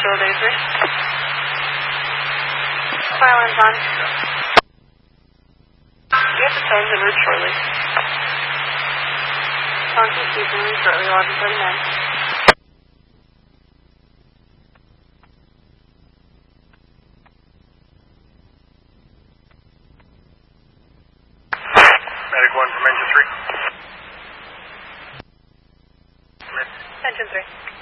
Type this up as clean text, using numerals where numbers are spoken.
Hospital Day 3. Fire alarm's on. We have the tones en route shortly. Phone speaking en route shortly, 11:39. Medic 1 from Engine 3. Engine 3.